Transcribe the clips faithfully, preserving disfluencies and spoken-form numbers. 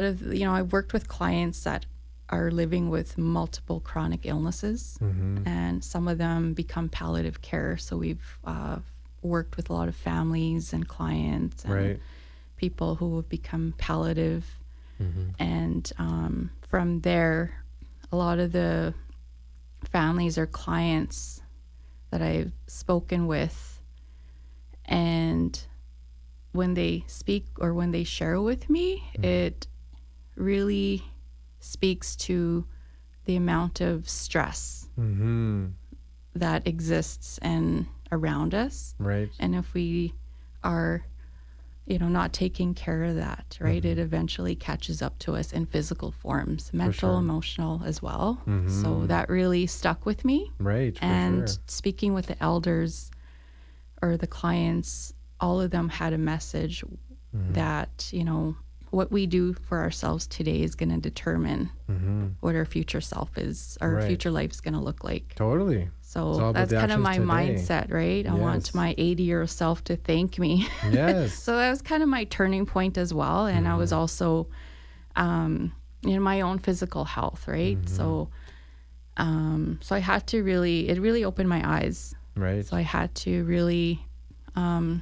of, you know, I've worked with clients that are living with multiple chronic illnesses, Mm-hmm. and some of them become palliative care. So we've uh, worked with a lot of families and clients and Right. people who have become palliative. Mm-hmm. And um, from there, a lot of the families or clients that I've spoken with, and when they speak or when they share with me, Mm-hmm. it really speaks to the amount of stress Mm-hmm. that exists and around us. Right. And if we are, you know, not taking care of that, right, Mm-hmm. it eventually catches up to us in physical forms, mental, sure. emotional as well. Mm-hmm. So that really stuck with me. Right. For And sure. speaking with the elders or the clients, all of them had a message Mm-hmm. that, you know, what we do for ourselves today is going to determine Mm-hmm. what our future self is, our Right. future life is going to look like. Totally. It's all So about that's the kind of actions my today. mindset, right? I want Yes. my eighty year old self to thank me. Yes. So that was kind of my turning point as well. And I was Mhm. also um, in my own physical health, right? Mhm. So, um, so I had to really, it really opened my eyes. Right. So I had to really um,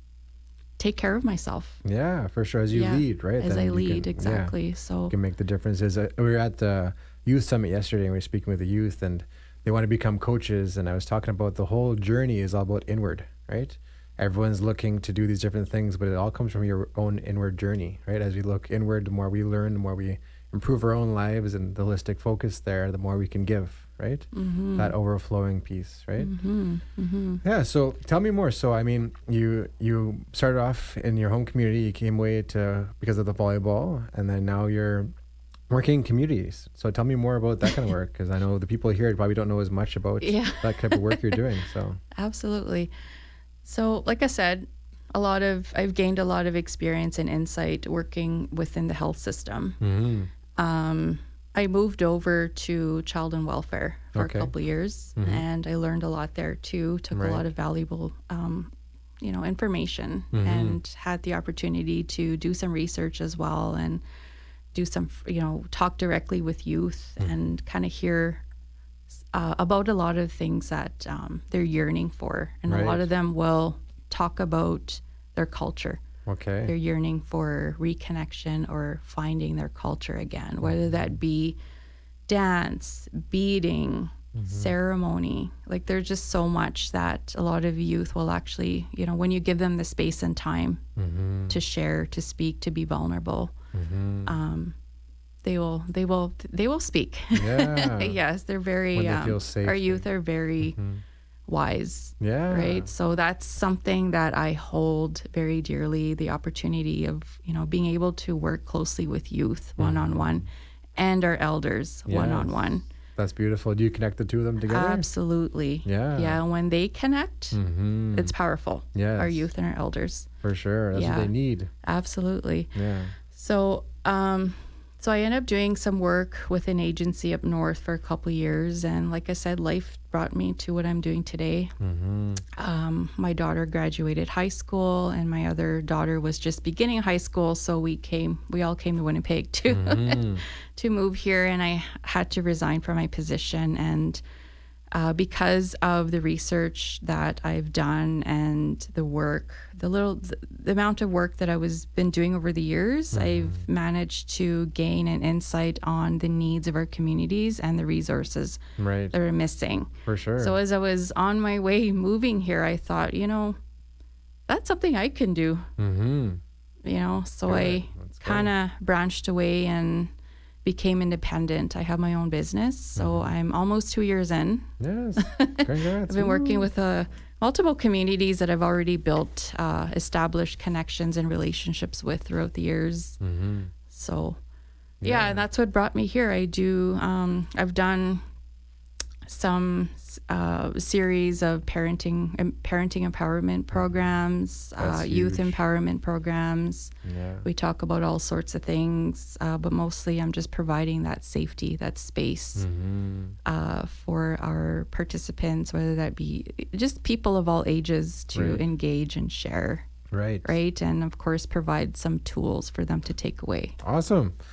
take care of myself. Yeah, for sure. As you Yeah, lead, right? as then I you lead, can, exactly. Yeah, So, can make the differences. Uh, we were at the youth summit yesterday, and we were speaking with the youth, and they want to become coaches. And I was talking about the whole journey is all about inward, right? Everyone's looking to do these different things, but it all comes from your own inward journey, right? As we look inward, the more we learn, the more we improve our own lives, and the holistic focus there, the more we can give, right? mm-hmm, That overflowing piece, right? mm-hmm, mm-hmm. Yeah. So tell me more. So I mean, you you started off in your home community. You came away to because of the volleyball, and then now you're working in communities. So tell me more about that kind of work, because I know the people here probably don't know as much about Yeah. that type of work you're doing. So Absolutely. So, like I said, a lot of I've gained a lot of experience and insight working within the health system. mm-hmm. Um, I moved over to child and welfare for Okay. a couple years, Mhm. and I learned a lot there too. Took Right. a lot of valuable, um, you know, information, Mhm. and had the opportunity to do some research as well, and do some, you know, talk directly with youth Mhm. and kind of hear uh, about a lot of things that um, they're yearning for. And a lot Right. of them will talk about their culture. Okay. They're yearning for reconnection or finding their culture again, whether that be dance, beading, Mhm. ceremony. Like there's just so much that a lot of youth will actually, you know, when you give them the space and time Mhm. to share, to speak, to be vulnerable, Mhm. um, they will, they will, they will speak. Yeah. Yes, they're very. When they Um, feel safe. our youth are very Mhm. wise, Yeah. right? So that's something that I hold very dearly, the opportunity of, you know, being able to work closely with youth one on one and our elders one on one. That's beautiful. Do you connect the two of them together? Absolutely. Yeah. Yeah. When they connect, Mm-hmm. it's powerful. Yes. Our youth and our elders. For sure. That's Yeah. what they need. Absolutely. Yeah. So, um, so I ended up doing some work with an agency up north for a couple of years, and like I said, life brought me to what I'm doing today. Mm-hmm. Um, my daughter graduated high school, and my other daughter was just beginning high school. So we came, we all came to Winnipeg to Mm-hmm. to move here, and I had to resign from my position. And uh, because of the research that I've done and the work, the little, the, the amount of work that I was been doing over the years, Mm-hmm. I've managed to gain an insight on the needs of our communities and the resources Right. that are missing. For sure. So as I was on my way moving here, I thought, you know, that's something I can do, Mm-hmm. you know. So Good. I Let's go. kind of branched away and became independent. I have my own business. So Mhm. I'm almost two years in. Yes. Congrats. I've been working Woo. with uh, multiple communities that I've already built, uh, established connections and relationships with throughout the years. Mm-hmm. So yeah, and that's what brought me here. I do, um, I've done some uh, series of parenting um, parenting empowerment programs, uh, That's youth huge. empowerment programs. Yeah. We talk about all sorts of things, uh, but mostly I'm just providing that safety, that space Mm-hmm. uh, for our participants, whether that be just people of all ages to Right. engage and share, Right. right? And of course, provide some tools for them to take away. Awesome.